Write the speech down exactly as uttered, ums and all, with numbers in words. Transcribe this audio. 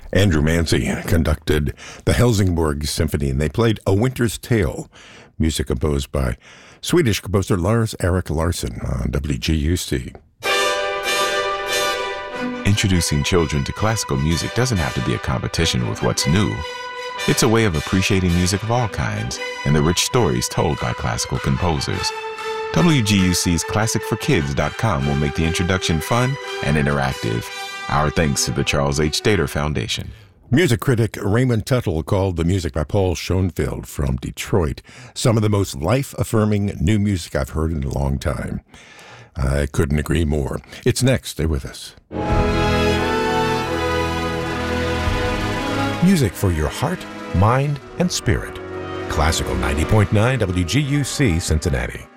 Andrew Mancy conducted the Helsingborg Symphony, and they played A Winter's Tale, music composed by Swedish composer Lars-Erik Larsson on W G U C. Introducing children to classical music doesn't have to be a competition with what's new. It's a way of appreciating music of all kinds and the rich stories told by classical composers. W G U C's classic for kids dot com will make the introduction fun and interactive. Our thanks to the Charles H. Stater Foundation. Music critic Raymond Tuttle called the music by Paul Schoenfeld from Detroit some of the most life-affirming new music I've heard in a long time. I couldn't agree more. It's next. Stay with us. Music for your heart, mind, and spirit. Classical ninety point nine W G U C, Cincinnati.